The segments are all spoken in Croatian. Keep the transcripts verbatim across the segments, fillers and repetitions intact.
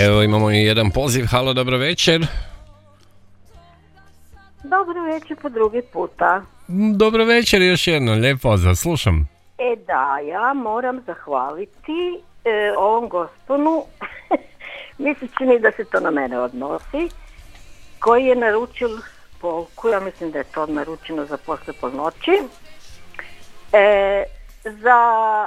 Evo imamo i jedan poziv. Halo, dobro večer. Dobro večer po drugi puta. Dobro večer još jedno, lijep pozdrav, slušam. E da, ja moram zahvaliti e, ovom gosponu, mi se čini da se to na mene odnosi, koji je naručil polku, ja mislim da je to naručeno za posle polnoći, e, za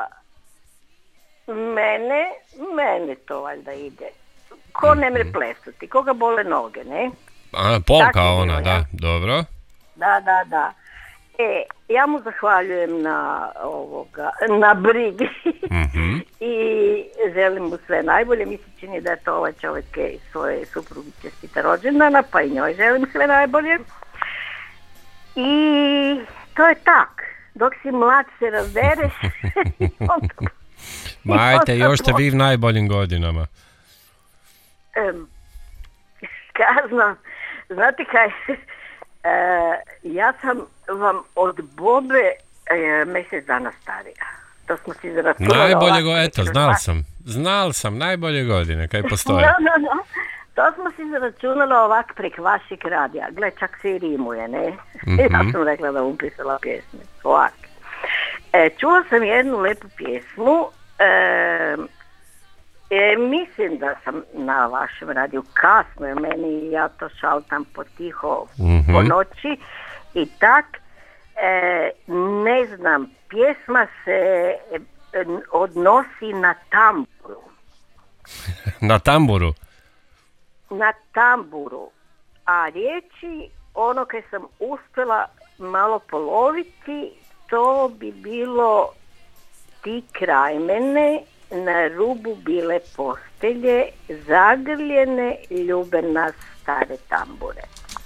mene, mene to valjda ide, ko ne mre plesati, koga bole noge, ne? A, polka ona, ja. Da, dobro. Da, da, da. E, ja mu zahvaljujem na ovoga, na brigi Mm-hmm. i želim mu sve najbolje. Mi se čini da je to ovaj čovjek svoje suprugi čestita rođendana, pa i njoj želim sve najbolje. I to je tak. Dok si mlad se razdereš. onda, Majte, još ste vi v najboljim godinama. Um, kazna, znate kaj, e, ja sam vam od Bobe e, mjesec dana starija. To smo si zaračunali. Najbolje go, eto, znal sam. Znal sam, najbolje godine, kaj postoje. No, no, no. To smo si zaračunali ovak prek vašeg radija. Gle, čak se i rimuje, ne? Mm-hmm. Ja sam rekla da upisala pjesme. Ovak. E, čula sam jednu lepu pjesmu. E, E, mislim da sam na vašem radiju kasno, jer meni ja to šaltam potiho mm-hmm. po noći i tak, e, ne znam, pjesma se e, odnosi na tamburu. Na tamburu? Na tamburu, a riječi ono kaj sam uspjela malo poloviti, to bi bilo ti kraj mene, na rubu bile postelje, zagrljene, ljube nas stare tambure.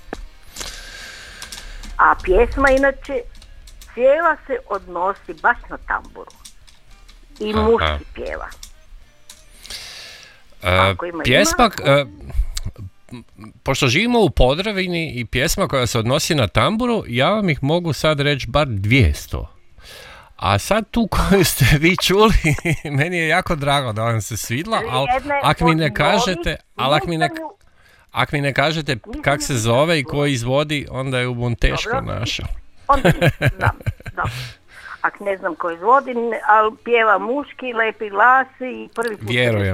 A pjesma inače cijela se odnosi baš na tamburu. I muški pjeva. Uh, pjesma, uh, pošto živimo u Podravini i pjesma koja se odnosi na tamburu, ja vam ih mogu sad reći bar dvijesto. A sad tu koju ste vi čuli, meni je jako drago da vam se svidla, ali ak mi ne kažete, ali ak mi ne, ak mi ne kažete kak se zove i ko izvodi, onda je ubun teško našao. Onda znam, znam. Ak ne znam ko izvodi, ali pjeva muški, lepi glas i prvi put. Vjerujem.